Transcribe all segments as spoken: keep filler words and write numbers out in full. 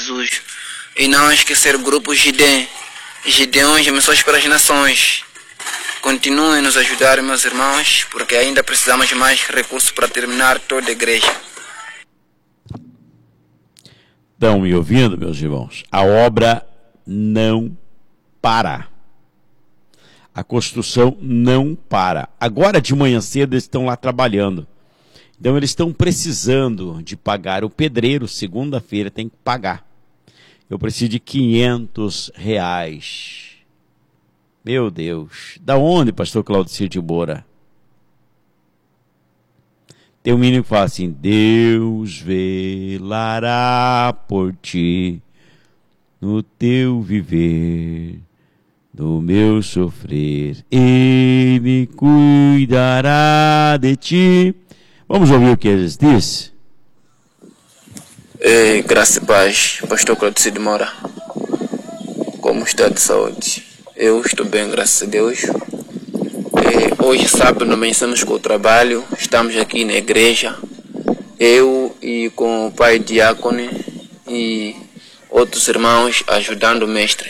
Jesus. E não esquecer o grupo Gideon, Gideões, Missões para as Nações. Continuem a nos ajudar, meus irmãos, porque ainda precisamos de mais recursos para terminar toda a igreja. Estão me ouvindo, meus irmãos? A obra não para. A construção não para. Agora de manhã cedo eles estão lá trabalhando. Então eles estão precisando de pagar o pedreiro. Segunda-feira tem que pagar. Eu preciso de quinhentos reais. Meu Deus. Da onde, pastor Claudicir de Moura? Tem um menino que fala assim: Deus velará por ti no teu viver, no meu sofrer. Ele cuidará de ti. Vamos ouvir o que eles dizem? Ei, graça e paz, pastor Claudicir de Moura. Como está de saúde? Eu estou bem, graças a Deus. É, hoje, sábado, amanhecemos com o trabalho. Estamos aqui na igreja. Eu e com o pai diácono e outros irmãos ajudando o mestre.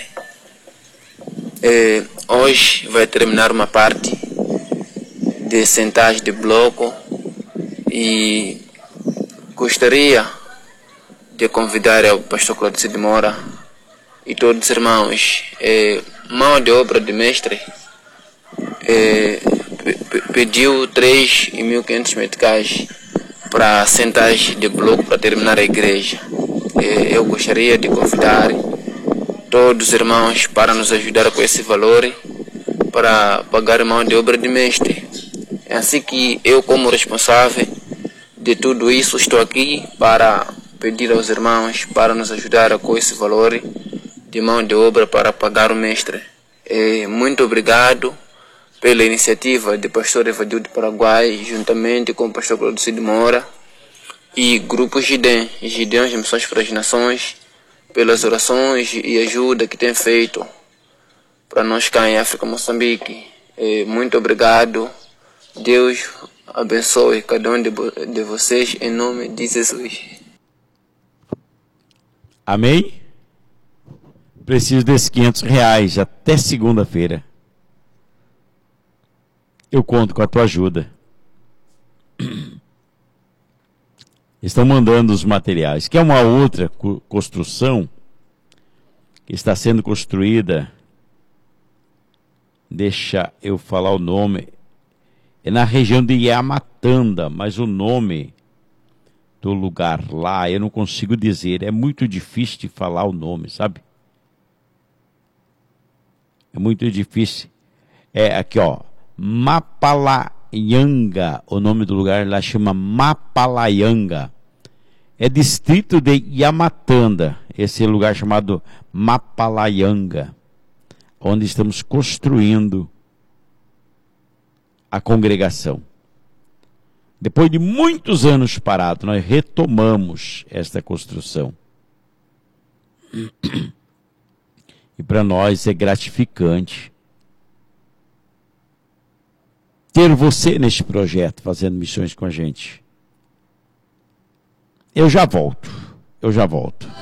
É, hoje vai terminar uma parte de centagem de bloco e gostaria de convidar o pastor Claudicir de Moura e todos os irmãos. É, mão de obra de mestre. É, pediu três mil e quinhentos meticais para centagem de bloco para terminar a igreja. É, eu gostaria de convidar todos os irmãos para nos ajudar com esse valor para pagar a mão de obra de mestre. É assim que eu, como responsável de tudo isso, estou aqui para pedir aos irmãos para nos ajudar com esse valor de mão de obra para pagar o mestre. É, muito obrigado pela iniciativa do pastor Evadio de Paraguai, juntamente com o pastor Claudicir de Moura e grupo Gideon, Gideões de Missões para as Nações, pelas orações e ajuda que tem feito para nós cá em África, Moçambique. É, muito obrigado. Deus abençoe cada um de, de vocês em nome de Jesus. Amém? Preciso desses quinhentos reais até segunda-feira. Eu conto com a tua ajuda. Estão mandando os materiais. Que é uma outra co- construção que está sendo construída. Deixa eu falar o nome. É na região de Yamatanda, mas o nome do lugar lá eu não consigo dizer. É muito difícil de falar o nome, sabe? É muito difícil. É aqui, ó. Mapalaianga, o nome do lugar lá chama Mapalaianga. É distrito de Yamatanda, esse lugar chamado Mapalaianga, onde estamos construindo a congregação. Depois de muitos anos parados, nós retomamos esta construção. E para nós é gratificante ter você neste projeto, fazendo missões com a gente. Eu já volto, eu já volto.